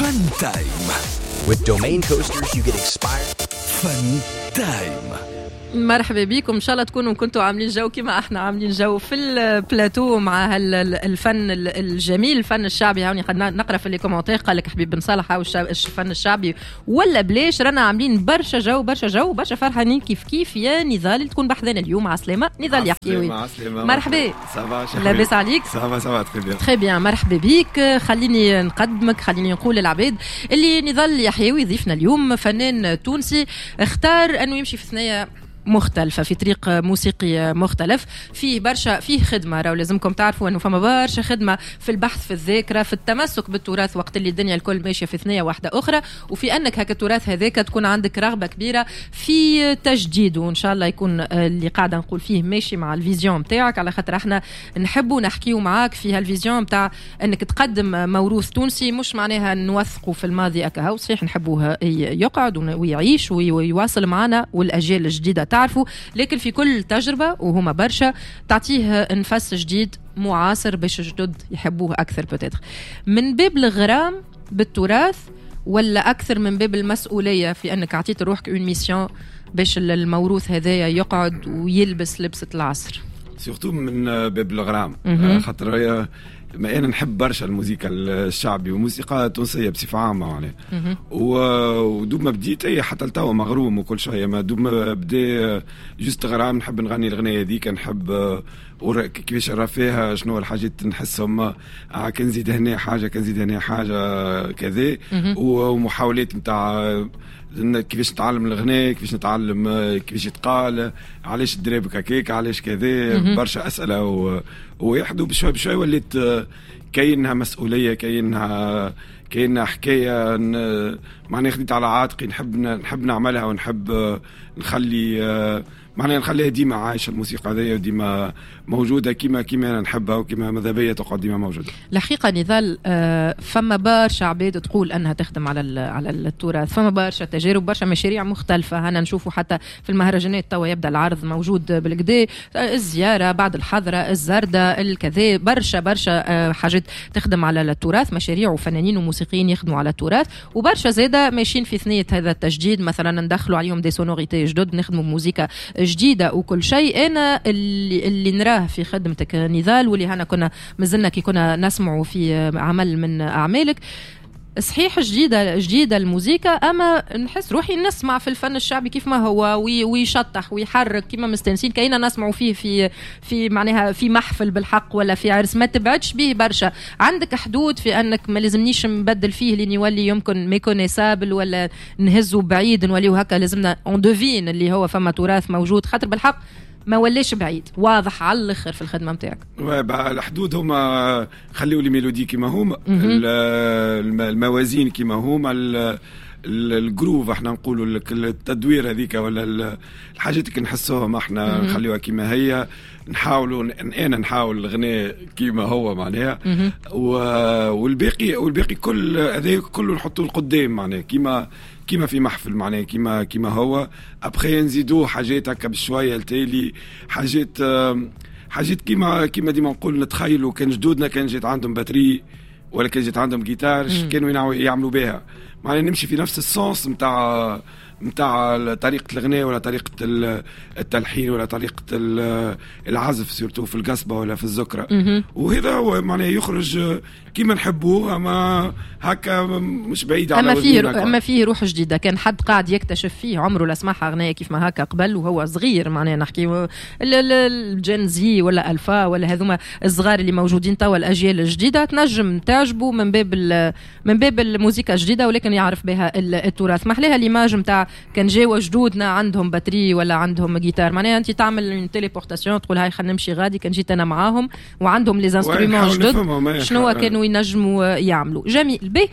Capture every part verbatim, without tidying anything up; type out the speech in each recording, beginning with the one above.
Fun Time. With Domain Coasters you get expired. Fun Time. مرحبا بكم، ان شاء الله تكونوا كنتوا عاملين جو كما احنا عاملين جو في البلاتو مع الفن الجميل، الفن الشعبي. هاوني قد نقرا في الكومنتات قال لك حبيب بن صالح او الفن الشعبي ولا بلاش. رانا عاملين برشا جو برشا جو برشا فرحانين كيف كيف. يا نضال اللي تكون بحذنا اليوم عسلامه، نضال يحكيوي. مرحبا، لاباس عليك؟ سافا سافا تري بيان تري بيان، مرحبا بيك. خليني نقدمك، خليني نقول للعباد اللي نضال يحيوي ضيفنا اليوم فنان تونسي اختار انه يمشي في ثنايا مختلفة، في طريق موسيقي مختلف، فيه برشا فيه خدمة. راو لازمكم تعرفوا أنه فما برشا خدمة في البحث في الذاكرة، في التمسك بالتراث وقت اللي الدنيا الكل ماشية في ثنية واحدة أخرى، وفي أنك هكا التراث هذاك تكون عندك رغبة كبيرة في تجديد. وإن شاء الله يكون اللي قاعدة نقول فيه ماشي مع الفيزيون متاعك، على خاطر احنا نحبوا نحكيو معاك في هالفيزيون متاع أنك تقدم موروث تونسي، مش معناها نوثقوا في الماضي أكا، صحيح نحبوه يقعد ويعيش ويواصل معنا والأجيال الجديدة تعرفوا، لكن في كل تجربة وهما برشا تعطيه نفس جديد معاصر باش جدد يحبوه أكثر. بتاتر من باب الغرام بالتراث ولا أكثر من باب المسؤولية في أنك عطيت روحك اون ميسيون باش الموروث هذايا يقعد ويلبس لبسة العصر؟ سورتو من باب الغرام، خاطر ما أنا نحب برشا الموسيقى الشعبي والموسيقى التونسية بصفة عامة يعني. ودوب ما بديت أي حتى لتوا مغروم وكل شيء، ما دوب ما بدي جست غرام نحب نغني الأغنية هذيك، نحب كيفاش نرى فيها شنو الحاجات نحسهم، آه كان نزيد هنا حاجة كان نزيد هنا حاجة كذا، ومحاولات نتاع كيفاش نتعلم الغناء، كيفاش نتعلم كيفاش يتقال، علاش درابك هكاك، علاش كذا، برشا أسئلة. ويحدو بشوي بشوي وليت كاينها مسؤولية، كاينها كاينها حكاية معناها خديت على عاتقي، نحب نحب نعملها ونحب نخلي معناها نخليها ديما عايشة الموسيقى هذه وديما موجودة كيما كيما أنا نحبها وكيما ماذا بيا تقعد ديما موجودة. الحقيقة نضال فما برشا عباد تقول أنها تخدم على على التراث، فما برشا تجارب برشا مشاريع مختلفة. هنا نشوفوا حتى في المهرجانات توا يبدأ العرض موجود بالكدا، الزيارة بعد الحضرة الزردة الكذا، برشا برشا حاجات تخدم على التراث، مشاريع وفنانين وموسيقيين يخدموا على التراث، وبرشا زادة ماشيين في ثنية هذا التجديد، مثلا ندخلوا عليهم دي سونوريتي جدد، نخدموا موسيقى جديدة وكل شيء. أنا اللي, اللي نراه في خدمتك نضال، واللي هنا كنا مازلنا كي كنا نسمعوا في عمل من أعمالك، صحيح جديدة جديدة الموسيقى، أما نحس روحي نسمع في الفن الشعبي كيف ما هو ويشطح ويحرك كيما مستنسين، كأننا نسمعوا فيه في في معناها في محفل بالحق ولا في عرس، ما تبعدش به برشا. عندك حدود في أنك ما لازمنيش نبدل فيه لين يولي يمكن ميكونيسابل ولا نهزه بعيد نوليه هكا، لازمنا اون دوفين اللي هو فما تراث موجود، خاطر بالحق ما ولاش بعيد، واضح على الاخر في الخدمه نتاعك. الحدود هما خليوا لي ميلودي كيما هما، الموازين كيما هما، الجروف احنا نقولوا التدوير هذيك ولا الحاجات اللي نحسوها احنا نخليوها كيما هي، نحاولوا انا نحاول الغناء كيما هو معناها، والباقي والباقي كل هذا كله نحطوه لقدام معناها كيما كيما في محفل معناه كيما كيما هو. ابخي نزيدوه حاجات هكا بشويه التالي، حاجات حاجات كيما كيما ديما نقول نتخيلوا كان جدودنا كان جات عندهم باتري ولا كان جات عندهم جيتار كانوا يعملوا بها، معناه نمشي في نفس السونس نتاع نتاع طريقة الغناء ولا طريقة التلحين ولا طريقة العزف سيرتو في القصبة ولا في الذكرى، وهذا هو معناه يخرج كيما نحبوه، أما هكا مش بعيد على أما فيه أما فيه روح جديدة. كان حد قاعد يكتشف فيه عمره لا سمعها أغنية كيف ما هكا قبل وهو صغير، معناه نحكي الجنزي ولا ألفا ولا هذوما الصغار اللي موجودين توا الأجيال الجديدة، تنجم تعجبه من باب من باب الموسيقى الجديدة، ولكن يعرف بها التراث. محليها الإيماج متاع كان جاوا جدودنا عندهم باتري ولا عندهم جيتار، معناها انت تعمل تيليبورتاسيون تقول هاي خلينا نمشي غادي، كان جيت انا معاهم وعندهم لي انسترومون جدد شنو كانوا ينجموا يعملوا. جميل. به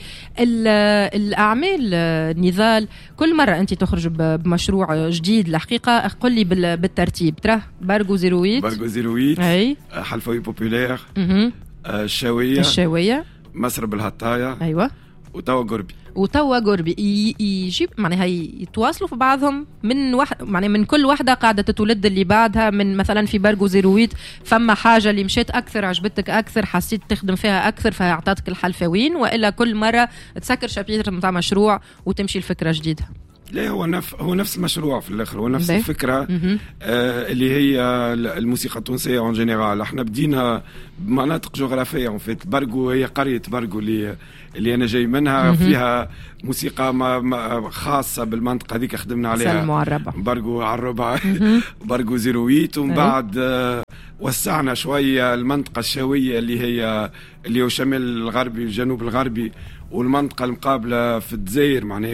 الاعمال نضال كل مره انت تخرج بمشروع جديد الحقيقه، قل لي بالترتيب. ترى بارغو زيرويت بارغو زيرويت اي حلفوي بوبولير، الشاويه الشاويه مسرب الهطايه، ايوه، وتوا قربي وتوا قربي يجيب معناها يتواصلوا في بعضهم من واحد معناها من كل واحدة قاعدة تتولد اللي بعدها. من مثلا في برغو زيرويت فما حاجة اللي مشيت أكثر عجبتك أكثر حسيت تخدم فيها أكثر فأعطتك الحلفوين، وإلا كل مرة تسكر شابيتر متاع مشروع وتمشي الفكرة جديدة؟ لا هو نف... هو نفس المشروع في الاخر، هو نفس الفكره آه اللي هي الموسيقى التونسيه اون جينيرال. احنا بدينا بمناطق جغرافيه اون فيت. برغو هي قريه برغو اللي اللي انا جاي منها فيها موسيقى ما... ما خاصه بالمنطقه هذيك خدمنا عليها. المعربة برغو عربه برغو زيرويت. ومن بعد آه وسعنا شويه المنطقه الشاويه اللي هي اللي هو الشمال الغربي والجنوب الغربي، والمنطقه المقابله في الجزائر معناها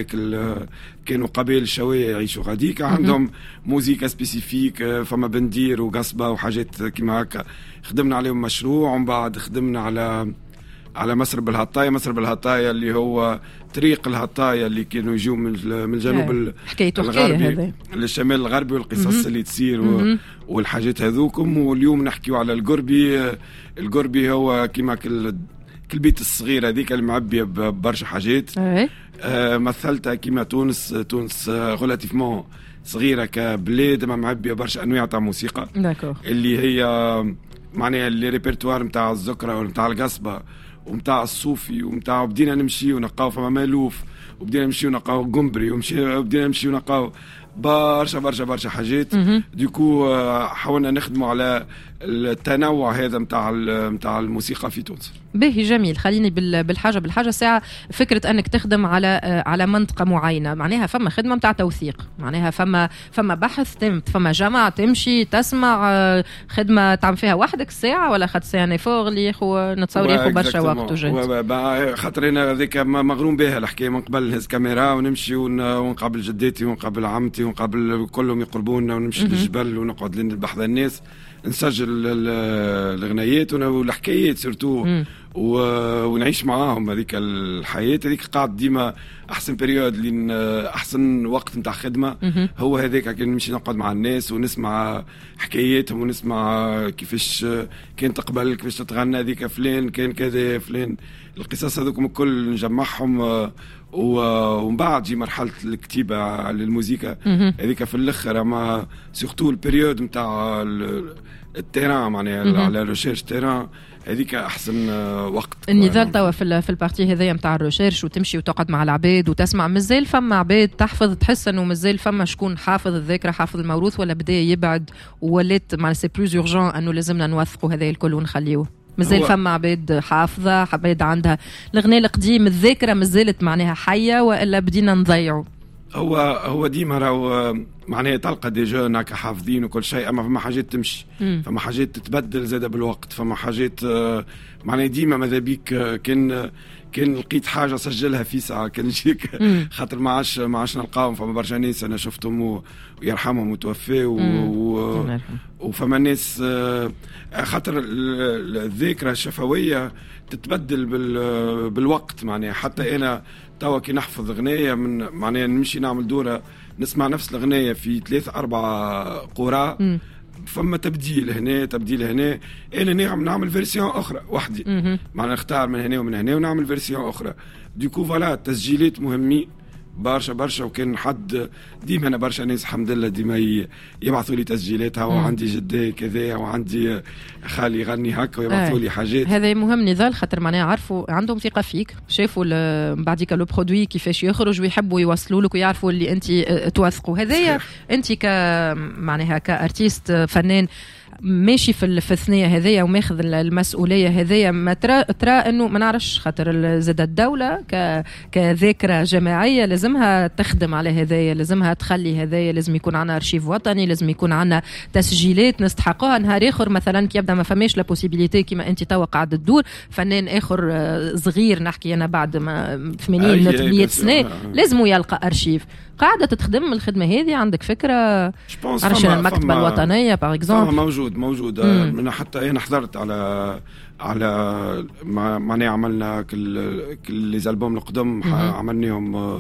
كانوا قبائل الشوايه يعيشوا غاديك عندهم موسيقى سبيسيفيك، فما بندير وقصبه وحاجات كيما هكا. خدمنا عليهم مشروع. ومن بعد خدمنا على على مسرب الهطايا. مسرب الهطايا اللي هو طريق الهطايا اللي كانوا يجوا من من الجنوب الغربي للشمال الغربي، والقصص اللي تصير والحاجات هذوكم. واليوم نحكيوا على القربي. القربي هو كيما كل البيت الصغير هذيك المعبيه ببرشا حاجات. آه مثلتها كيما تونس. تونس غولاتيفمون صغيره كبلاد ما معبيه برشا انواع تاع موسيقى اللي هي معناها اللي ريبرتوار نتاع الذكرى ونتاع القصبه ونتاع الصوفي ونتاع. بدينا نمشي ونلقاو فما مالوف، وبدينا نمشي ونلقاو قنبري، وبدينا نمشي ونلقاو برشا برشا برشا حاجات. ديكو حاولنا نخدموا على التنوع هذا متاع متاع الموسيقى في تونس. باهي جميل. خليني بالحاجه بالحاجه ساعه فكره انك تخدم على على منطقه معينه، معناها فما خدمه متاع توثيق، معناها فما فما بحث تمت، فما جامعه تمشي تسمع خدمه تعمل فيها وحدك ساعه ولا خد ساعه نيفور اللي ياخو نتصور ياخو برشا وقت وجهد. خاطر انا هذيك مغروم بها الحكايه من قبل نهز كاميرا ونمشي ونقابل جداتي ونقابل عمتي ونقابل كلهم يقربونا ونمشي للجبل ونقعد نبحث الناس نسجل الغنايات والحكايات سورتو ونعيش معاهم هذيك الحياة هذيك. قاعد ديما أحسن بريود لين أحسن وقت نتاع خدمة هو هذاك كان نمشي نقعد مع الناس ونسمع حكاياتهم ونسمع كيفاش كانت قبل كيفاش تتغنى هذيك فلان كان كذا فلان. القصص هذوكم الكل نجمعهم ومن بعد جي مرحلة الكتيبة للموسيقى هذيك في الأخر. أما سورتو البريود نتاع التيران معناها على ريشيرش تيران هذيك احسن وقت. النضال توا في في البارتي هذايا نتاع الريشيرش وتمشي وتقعد مع العباد وتسمع. مازال فما عباد تحفظ تحس انه مازال فما شكون حافظ الذاكره حافظ الموروث، ولا بدا يبعد ولات مع سي بلوز اورجون انه لازمنا نوثقوا هذا الكل ونخليوه؟ مازال فما عباد حافظه عباد عندها الغناء القديم الذاكره مازالت معناها حيه، والا بدينا نضيعوا؟ هو هو ديما راهو معناها تلقى دي جون هكا حافظين وكل شيء، اما فما حاجات تمشي مم. فما حاجات تتبدل زاده بالوقت. فما حاجات معناها ديما ماذا بيك كان كان لقيت حاجه سجلها في ساعه كان يجيك خاطر ما عادش ما عادش نلقاهم. فما برشا ناس انا شفتهم ويرحمهم وتوفاو و... وفما ناس خاطر الذاكره الشفويه تتبدل بال... بالوقت معناها. حتى انا توا كي نحفظ غنايه من معناها نمشي نعمل دوره نسمع نفس الغنايه في ثلاثة أربعة قرى فما تبديل هنا تبديل هنا. انا نعم نعمل فيرسيون اخرى وحدي معناها نختار من هنا ومن هنا ونعمل فيرسيون اخرى. ديكو فوالا التسجيلات مهمين برشا برشا. وكان حد ديما انا برشا ناس الحمد لله ديما يبعثوا لي تسجيلاتها وعندي جدي كذا وعندي خالي يغني هكا ويبعثوا لي حاجات. هذا مهم نضال خاطر معناها عرفوا عندهم ثقه فيك، شافوا بعديك لو برودوي كيفاش يخرج ويحبوا يوصلوا لك ويعرفوا اللي انت توثقوا. هذايا انت ك معناها كارتيست فنان ماشي في الثنيه هذيا وماخذ المسؤوليه هذيا. ما ترى ترى انه ما نعرفش خاطر زاد الدوله ك كذاكره جماعيه لازمها تخدم على هذايا، لازمها تخلي هذايا، لازم يكون عندنا ارشيف وطني، لازم يكون عندنا تسجيلات نستحقوها. نهار اخر مثلا كي يبدا ما فماش لا بوسيبيليتي كيما انت توا قاعده تدور فنان اخر صغير نحكي انا بعد ما ثمانين مية سنه لازم يلقى ارشيف. قاعده تخدم الخدمه هذه عندك فكره عشان المكتبه الوطنيه باغ اكزومبل؟ موجود موجود من حتى انا حضرت على على معناها عملنا كل كل لي البوم القدم عملناهم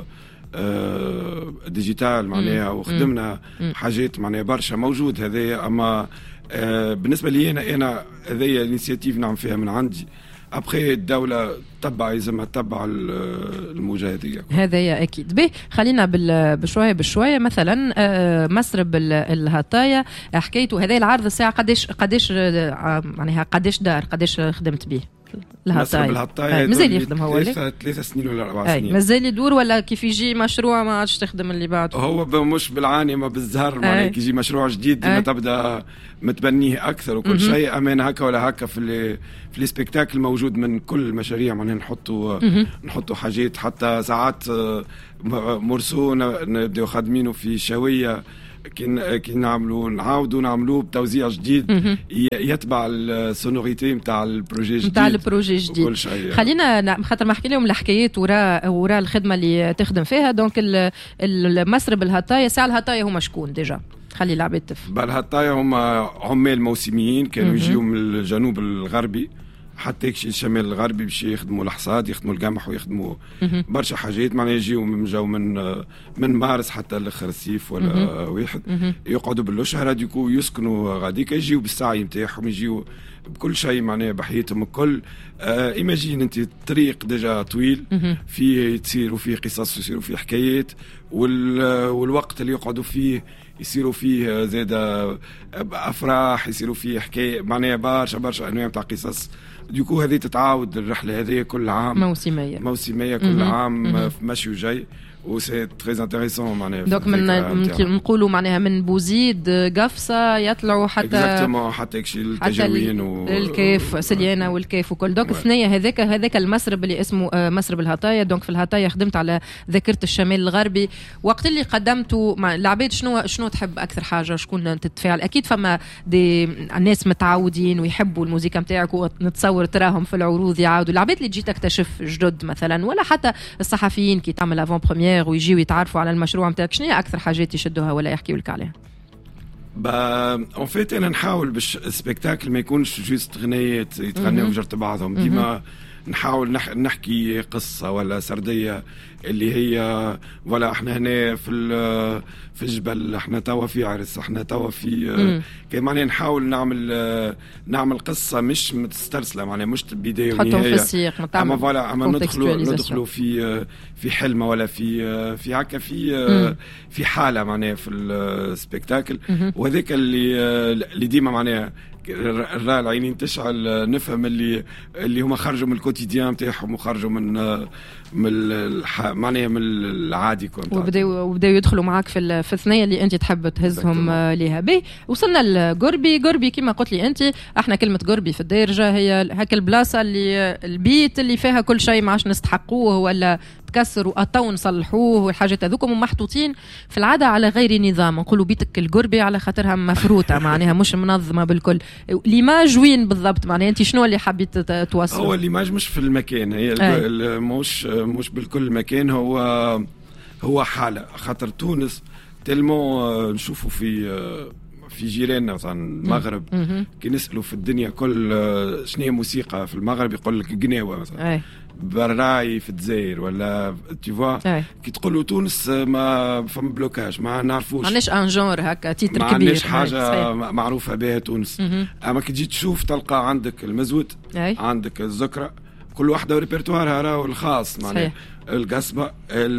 ديجيتال معناها وخدمنا حاجات معناها برشا موجود هذايا. اما بالنسبه لي انا انا هذايا الانيشيتيف نعم فيها من عندي ابخي الدوله تبع لازمها تتبع الموجه هذه. هذا يا اكيد. به خلينا بشويه بشويه مثلا مسرب الهطايا حكيته هذا العرض الساعه قداش قداش معناها قداش دار قداش خدمت به الهطايا؟ مازال يخدم هو ثلاثة ثلاثة سنين ولا أربع سنين مازال يدور ولا كيف يجي مشروع ما عادش تخدم اللي بعده؟ هو مش بالعاني ما بالزهر معناها كي يجي مشروع جديد ديما تبدا متبنيه اكثر وكل شيء امان هكا ولا هكا في في السبيكتاكل موجود من كل المشاريع معناها نحطوا نحطوا حاجات حتى ساعات مرسو نبداو خادمينه في شويه كي كي نعملوا نعاودوا نعملوه بتوزيع جديد يتبع السونوريتي نتاع البروجي الجديد نتاع البروجي الجديد. خلينا خاطر ما احكي لهم الحكايات وراء وراء الخدمه اللي تخدم فيها. دونك المسرب الهطايا ساعه الهطايا هما شكون ديجا؟ خلي العباد تفهم. الهطايا هما عمال موسميين كانوا يجيو من الجنوب الغربي حتى يكشي الشمال الغربي باش يخدموا الحصاد يخدموا القمح ويخدموا برشا حاجات معناها يجيو من جو من من مارس حتى لاخر الصيف ولا واحد يقعدوا بالشهر هذيكو يسكنوا غاديك يجيو بالسعي نتاعهم يجيو بكل شيء معناها بحياتهم الكل. آه ايماجين انت الطريق ديجا طويل فيه تصيروا فيه قصص يصيروا فيه حكايات والوقت اللي يقعدوا فيه يصيروا فيه زاد افراح يصيروا فيه حكايه معناها برشا برشا انواع تاع قصص. ديكو هذه تتعاود الرحله هذه كل عام موسميه موسميه كل عام في مشي وجاي وسي تري انتريسون معناها. دونك من نقولوا معناها من بوزيد قفصه يطلعوا حتى اكزاكتومون حتى كشي التجاوين والكيف سليانه والكيف وكل. دونك الثنيه هذاك هذاك المسرب اللي اسمه مسرب الهطايا. دونك في الهطايا خدمت على ذاكره الشمال الغربي. وقت اللي قدمته مع العباد شنو شنو تحب اكثر حاجه شكون تتفاعل؟ اكيد فما دي الناس متعودين ويحبوا الموسيقى نتاعك ونتصور تراهم في العروض يعاودوا العباد اللي تجي تكتشف جدد مثلا ولا حتى الصحفيين كي تعمل افون بريمير ويجيوا يتعرفوا على المشروع نتاعك. شنو هي اكثر حاجات يشدوها ولا يحكيوا لك عليها؟ با اون فيت انا نحاول باش السبيكتاكل ما يكونش جوست غنيات يتغنوا وجرت بعضهم ديما نحاول نحكي قصه ولا سرديه اللي هي ولا احنا هنا في في الجبل احنا توا في عرس احنا توا في كان معناها نحاول نعمل نعمل قصه مش متسترسله معناها مش بدايه ونهايه في السياق اما فوالا اما ندخلوا ندخلوا في في حلمه ولا في في هكا في في حاله معناها في السبيكتاكل. وهذاك اللي اللي ديما معناها الرا العينين تشعل نفهم اللي اللي هما خرجوا من الكوتيديان نتاعهم وخرجوا من من معناها من العادي كنت وبداوا وبداوا يدخلوا معاك في في الثنيه اللي انت تحب تهزهم ليها. به وصلنا لقربي. قربي كما قلت لي انت احنا كلمه قربي في الدارجه هي هاك البلاصه اللي البيت اللي فيها كل شيء ما عادش نستحقوه ولا تكسروا أطو نصلحوه والحاجات هذوكم ومحطوطين في العاده على غير نظام. نقولوا بيتك القربي على خاطرها مفروته معناها مش منظمه بالكل. ليماج وين بالضبط معناها انت شنو اللي حبيت توصل؟ هو ليماج مش في المكان هي مش مش بالكل مكان هو هو حاله خاطر تونس تلمو نشوفوا في في جيراننا مثلا المغرب كي نسالوا في الدنيا كل شنو هي موسيقى في المغرب يقول لك قناوه مثلا براي في الجزائر ولا تيفوا كي تقولوا تونس ما فما بلوكاج ما نعرفوش ما عندناش ان جونر هكا تيتر كبير ما عندناش حاجه معروفه بها تونس. اما كي تجي تشوف تلقى عندك المزود عندك الذكرى كل واحده وريبرتوارها راهو الخاص معناها القصبه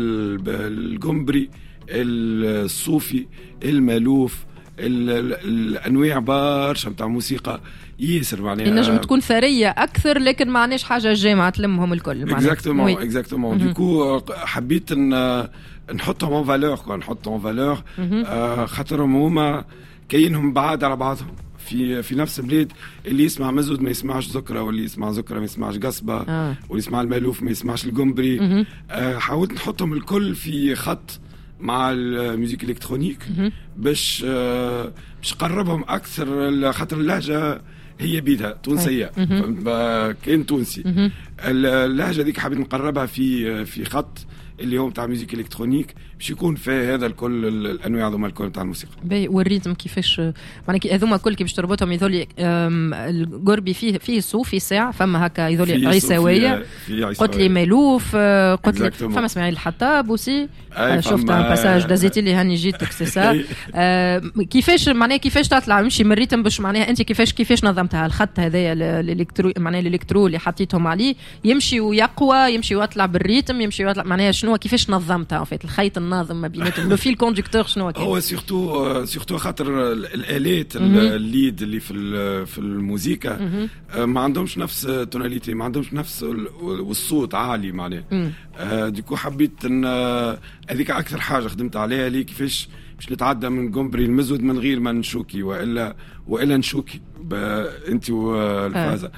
القمبري الصوفي المالوف الانواع برشا نتاع موسيقى ياسر معناها نجم تكون ثريه اكثر لكن ما عندناش حاجه جامعه تلمهم الكل معناها اكزاكتومون اكزاكتومون ديكو حبيت ان نحطهم اون فالور نحطهم اون فالور خاطرهم هما كاينهم بعاد على بعضهم في في نفس البلاد. اللي يسمع مزود ما يسمعش ذكرى واللي يسمع ذكرى ما يسمعش قصبه آه. واللي يسمع المالوف ما يسمعش القمبري. آه حاولت نحطهم الكل في خط مع الموسيقى الالكترونيك باش آه باش قربهم اكثر خاطر اللهجه هي بيدها تونسيه كاين تونسي اللهجه هذيك حابين نقربها في في خط اللي هو بتاع ميوزيك الكترونيك باش يكون فيه هذا الكل الانواع هذوما الكل بتاع الموسيقى. باهي والريتم كيفاش معناها هذوما الكل كي باش تربطهم يذولي القربي فيه فيه صوفي ساعه فما هكا يذولي عيساويه قلت لي مالوف قلت لي فما اسماعيل الحطاب وسي شفت باساج دازيتي اللي هاني جيتك سي سا كيفاش معناها كيفاش تطلع مشي من الريتم باش معناها انت كيفاش كيفاش نظمتها الخط هذايا الالكترو معناها الالكترو اللي حطيتهم عليه يمشي ويقوى يمشي ويطلع بالريتم يمشي ويطلع معناها شنو كيفاش نظمتها في الخيط الناظم ما بيناتهم لو فيل كوندكتور شنو كان هو سورتو سورتو خاطر الالات الليد اللي في في الموسيقى ما عندهمش نفس توناليتي ما عندهمش نفس والصوت عالي معناه ديكو حبيت ان هذيك اكثر حاجه خدمت عليها لي كيفاش باش نتعدى من قنبري المزود من غير ما نشوكي والا والا نشوكي انت والفازه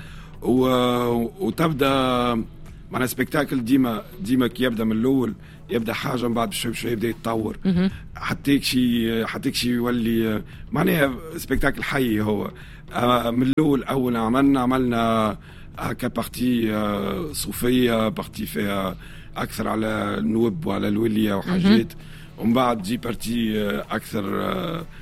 وتبدا معناها سبيكتاكل ديما ديما كي يبدا من الاول يبدا حاجه من بعد بشوي بشوي يبدا يتطور حتى شي حتى شي يولي معناها سبيكتاكل حي هو من الاول اول عملنا عملنا هكا بارتي صوفيه بارتي فيها اكثر على النوب وعلى الوليه وحاجات ومن بعد جي بارتي اكثر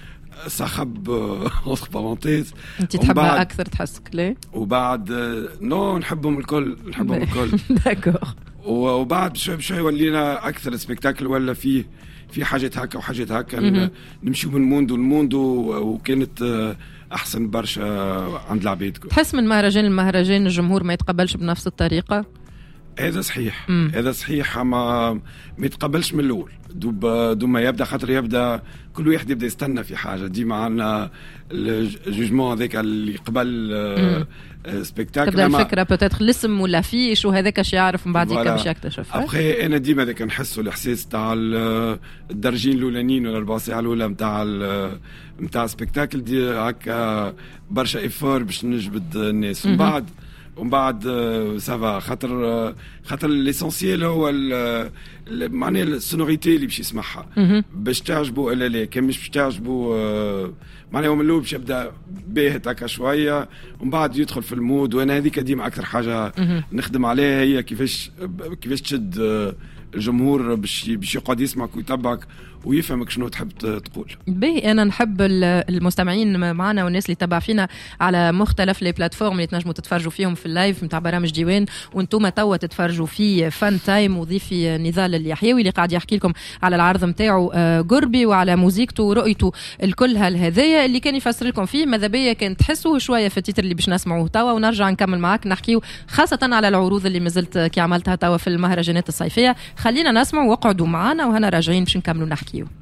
صخب اوتر بارونتيز انت تحبها اكثر تحسك ليه وبعد نو نحبهم الكل نحبهم الكل داكور وبعد بشوي بشوي ولينا اكثر سبيكتاكل ولا فيه في حاجات هكا وحاجات هكا نمشيو من موندو لموندو وكانت احسن برشا عند العباد. تحس من مهرجان لمهرجان الجمهور ما يتقبلش بنفس الطريقه؟ هذا صحيح مم. هذا صحيح ما ما يتقبلش من الاول دوب دوب ما يبدا خاطر يبدا كل واحد يبدا يستنى في حاجه ديما عندنا الجوجمون هذاك اللي قبل سبيكتاكل تبدا الفكره بوتيتر الاسم ولا فيش وهذاك اش يعرف من بعد هيك باش يكتشف. ابخي انا ديما هذاك نحسوا الاحساس تاع الدرجين الاولانيين ولا الربع ساعه الاولى نتاع نتاع سبيكتاكل دي هكا برشا ايفور باش نجبد الناس ومن بعد ومن بعد سافا خاطر خاطر ليسونسيال هو معناها السونوريتي اللي باش يسمعها باش تعجبوا الا لا كان مش باش تعجبوا معناها من الاول باش يبدا باهت هكا شويه ومن بعد يدخل في المود وانا هذيك ديما اكثر حاجه نخدم عليها هي كيفاش كيفاش تشد الجمهور باش باش يقعد يسمعك ويتبعك ويفهمك شنو تحب تقول. باهي انا نحب المستمعين معنا والناس اللي تتابع فينا على مختلف لي بلاتفورم اللي تنجموا تتفرجوا فيهم في اللايف نتاع برامج ديوان وانتم توا تتفرجوا في فان تايم وضيفي نضال اليحيوي اللي قاعد يحكي لكم على العرض نتاعو قربي وعلى موزيكته ورؤيته الكل هالهذايا اللي كان يفسر لكم فيه ماذا بيا كان تحسوا شويه في التيتر اللي باش نسمعوه توا ونرجع نكمل معاك نحكيو خاصه على العروض اللي مازلت كي عملتها توا في المهرجانات الصيفيه. خلينا نسمع واقعدوا معنا وهنا راجعين باش نكملوا نحكيو.